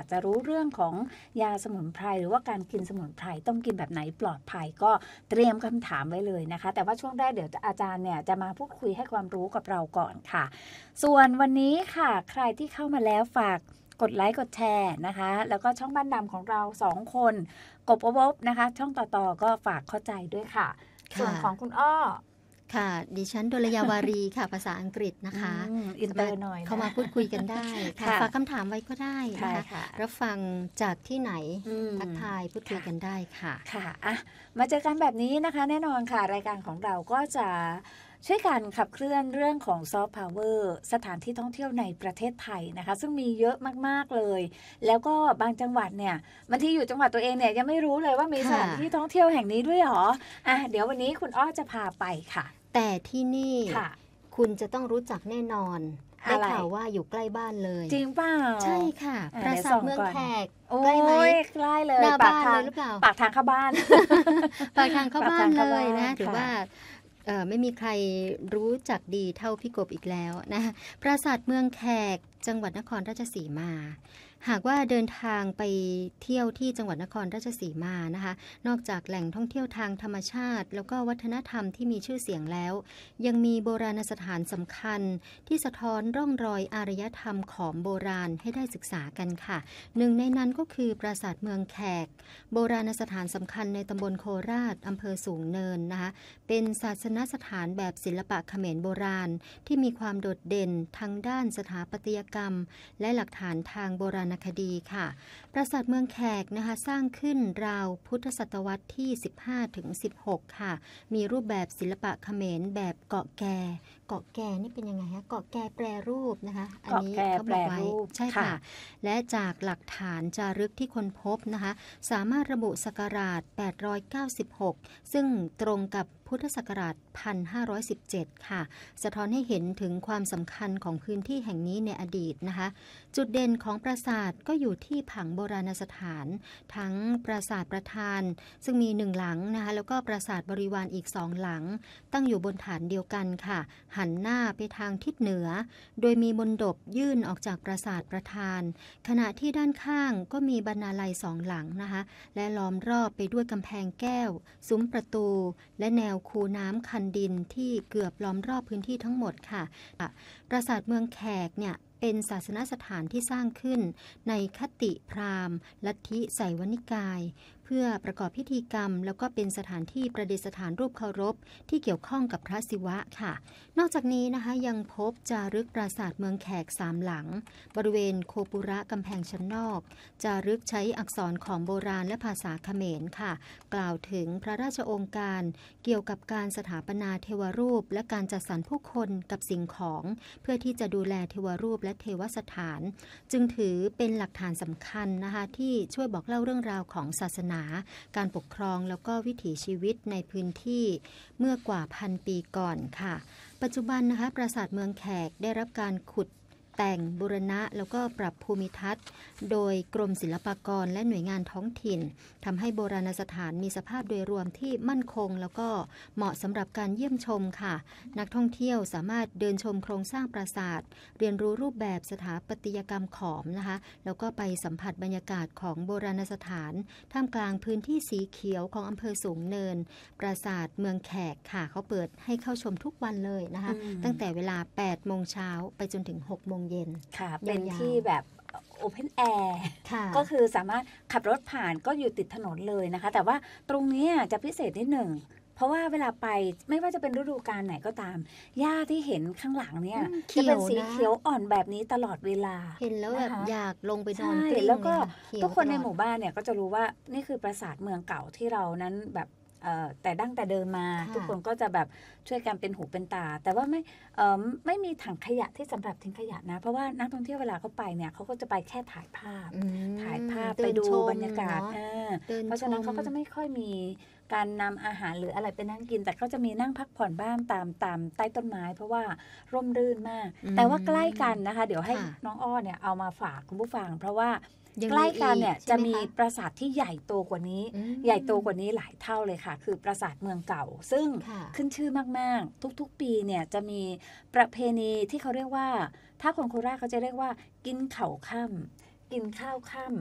จะรู้เรื่องของยาสมุนไพรหรือว่าการกินสมุนไพรต้องกินแบบไหนปลอดภัยก็เตรียมคำถามไว้เลยนะคะแต่ว่าช่วงแรกเดี๋ยวอาจารย์เนี่ยจะมาพูดคุยให้ความรู้กับเราก่อนค่ะส่วนวันนี้ค่ะใครที่เข้ามาแล้วฝากกดไลค์กดแชร์นะคะแล้วก็ช่องบ้านดำของเรา2คนกบอบนะคะช่องต่อก็ฝากเข้าใจด้วยค่ะส่วนของคุณอ้อค่ะดิฉันดลยาวารีค่ะภาษาอังกฤษนะคะอินเตอร์หน่อยเข้ามาพูดคุยกันได้ค่ะฝากคำถามไว้ก็ได้นะคะรับฟังจากที่ไหนทักทายพูดคุยกันได้ค่ะค่ะมาเจอกันแบบนี้นะคะแน่นอนค่ะรายการของเราก็จะช่วยกันขับเคลื่อนเรื่องของซอฟต์พาวเวอร์สถานที่ท่องเที่ยวในประเทศไทยนะคะซึ่งมีเยอะมากๆเลยแล้วก็บางจังหวัดเนี่ยบางทีอยู่จังหวัดตัวเองเนี่ยยังไม่รู้เลยว่ามีสถานที่ท่องเที่ยวแห่งนี้ด้วยหรอเดี๋ยววันนี้คุณอ้อจะพาไปค่ะแต่ที่นี่คุณจะต้องรู้จักแน่นอนได้ข่าวว่าอยู่ใกล้บ้านเลยจริงเปล่าใช่ค่ะปราสาทเมืองแขกใกล้ไหมใกล้เลยหน้าบ้านเลยหรือเปล่าปากทางเข้าบ้านปากทางเข้าบ้านเลยนะถือว่าไม่มีใครรู้จักดีเท่าพี่กบอีกแล้วนะปราสาทเมืองแขกจังหวัดนครราชสีมาหากว่าเดินทางไปเที่ยวที่จังหวัดนครราชสีมานะคะนอกจากแหล่งท่องเที่ยวทางธรรมชาติแล้วก็วัฒนธรรมที่มีชื่อเสียงแล้วยังมีโบราณสถานสำคัญที่สะท้อนร่องรอยอารยธรรมของโบราณให้ได้ศึกษากันค่ะหนึ่งในนั้นก็คือปราสาทเมืองแขกโบราณสถานสำคัญในตำบลโคราชอำเภอสูงเนินนะคะเป็นศาสนสถานแบบศิลปะเขมรโบราณที่มีความโดดเด่นทั้งด้านสถาปัตยกรรมและหลักฐานทางโบราณคดีค่ะปราสาทเมืองแขกนะคะสร้างขึ้นราวพุทธศตวรรษที่ 15-16 ค่ะมีรูปแบบศิลปะเขมรแบบเกาะแก่นี่เป็นยังไงคะเกาะแก่แปรรูปนะคะอันนี้เขาบอกไว้ใช่ค่ะและจากหลักฐานจารึกที่ค้นพบนะคะสามารถระบุศักราช896ซึ่งตรงกับพุทธศักราช1517ค่ะสะท้อนให้เห็นถึงความสำคัญของพื้นที่แห่งนี้ในอดีตนะคะจุดเด่นของปราสาทก็อยู่ที่ผังโบราณสถานทั้งปราสาทประธานซึ่งมี1หลังนะคะแล้วก็ปราสาทบริวารอีก2หลังตั้งอยู่บนฐานเดียวกันค่ะหันหน้าไปทางทิศเหนือโดยมีมณฑปยื่นออกจากปราสาทประธานขณะที่ด้านข้างก็มีบรรณาลัย2หลังนะคะและล้อมรอบไปด้วยกำแพงแก้วซุ้มประตูและแนวคูน้ำคันดินที่เกือบล้อมรอบพื้นที่ทั้งหมดค่ะปราสาทเมืองแขกเนี่ยเป็นศาสนสถานที่สร้างขึ้นในคติพราหมณ์ลัทธิไสยวนิกายเพื่อประกอบพิธีกรรมแล้วก็เป็นสถานที่ประดิษฐานรูปเคารพที่เกี่ยวข้องกับพระศิวะค่ะนอกจากนี้นะคะยังพบจารึกปราสาทเมืองแขก3หลังบริเวณโคปุระกำแพงชั้นนอกจารึกใช้อักษรของโบราณและภาษาเขมรค่ะกล่าวถึงพระราชโองการเกี่ยวกับการสถาปนาเทวรูปและการจัดสรรผู้คนกับสิ่งของเพื่อที่จะดูแลเทวรูปและเทวสถานจึงถือเป็นหลักฐานสำคัญนะคะที่ช่วยบอกเล่าเรื่องราวของศาสนาการปกครองแล้วก็วิถีชีวิตในพื้นที่เมื่อกว่า1,000 ปีก่อนค่ะปัจจุบันนะคะปราสาทเมืองแขกได้รับการขุดแต่งบูรณะแล้วก็ปรับภูมิทัศน์โดยกรมศิลปากรและหน่วยงานท้องถิ่นทำให้โบราณสถานมีสภาพโดยรวมที่มั่นคงแล้วก็เหมาะสำหรับการเยี่ยมชมค่ะนักท่องเที่ยวสามารถเดินชมโครงสร้างปราสาทเรียนรู้รูปแบบสถาปัตยกรรมขอมนะคะแล้วก็ไปสัมผัสบรรยากาศของโบราณสถานท่ามกลางพื้นที่สีเขียวของอำเภอสูงเนินปราสาทเมืองแขกค่ะเขาเปิดให้เข้าชมทุกวันเลยนะคะตั้งแต่เวลา 8 โมงเช้าไปจนถึง 6 โมงเย็นค่ะเป็นที่แบบโอเพนแอร์ก็คือสามารถขับรถผ่านก็อยู่ติดถนนเลยนะคะแต่ว่าตรงนี้จะพิเศษนิดหนึ่งเพราะว่าเวลาไปไม่ว่าจะเป็นฤดูกาลไหนก็ตามหญ้าที่เห็นข้างหลังเนี่ยจะเป็นสีเขียวอ่อนแบบนี้ตลอดเวลาเห็นแล้วแบบอยากลงไปนอนกลิ้งแล้วก็ทุกคนในหมู่บ้านเนี่ยก็จะรู้ว่านี่คือปราสาทเมืองเก่าที่เรานั้นแบบแต่ดั้งแต่เดิมมาทุกคนก็จะแบบช่วยกันเป็นหูเป็นตาแต่ว่าไม่มีถังขยะที่สำหรับทิ้งขยะนะเพราะว่านักท่องเที่ยวเวลาเขาไปเนี่ยเขาก็จะไปแค่ถ่ายภาพไปดูบรรยากาศเพราะฉะนั้นเขาก็จะไม่ค่อยมีการนำอาหารหรืออะไรไปนั่งกินแต่ก็จะมีนั่งพักผ่อนบ้างตามใต้ต้นไม้เพราะว่าร่มรื่นมากแต่ว่าใกล้กันนะคะเดี๋ยวให้น้องอ้อเนี่ยเอามาฝากคุณผู้ฟังเพราะว่าใกล้กันเนี่ยจะมีปราสาทที่ใหญ่โตกว่านี้ใหญ่โตกว่านี้หลายเท่าเลยค่ะคือปราสาทเมืองเก่าซึ่งขึ้นชื่อมากๆทุกๆปีเนี่ยจะมีประเพณีที่เขาเรียกว่าถ้าคนโคราชเขาจะเรียกว่ากินข้าวค่ำ